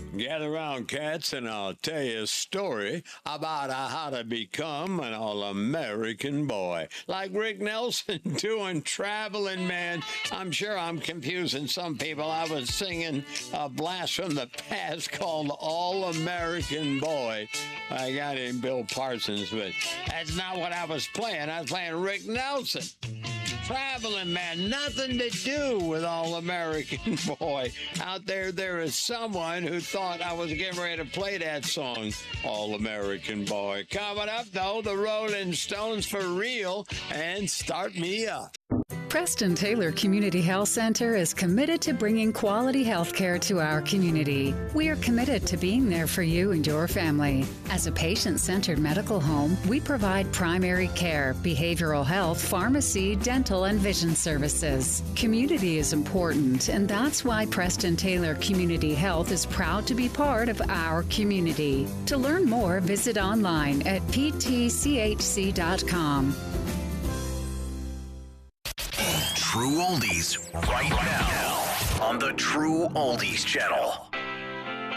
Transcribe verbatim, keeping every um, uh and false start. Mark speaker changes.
Speaker 1: Gather round, cats, and I'll tell you a story about how to become an all-American boy. Like Rick Nelson doing Traveling Man. I'm sure I'm confusing some people. I was singing a blast from the past called All-American Boy. I got him, Bill Parsons, but that's not what I was playing. I was playing Rick Nelson. Traveling Man, nothing to do with All-American Boy. Out there, there is someone who thought I was getting ready to play that song, All-American Boy. Coming up, though, the Rolling Stones for real, and Start Me Up.
Speaker 2: Preston Taylor Community Health Center is committed to bringing quality health care to our community. We are committed to being there for you and your family. As a patient-centered medical home, we provide primary care, behavioral health, pharmacy, dental, and vision services. Community is important, and that's why Preston Taylor Community Health is proud to be part of our community. To learn more, visit online at p t c h c dot com.
Speaker 3: True Oldies right now on the True Oldies channel.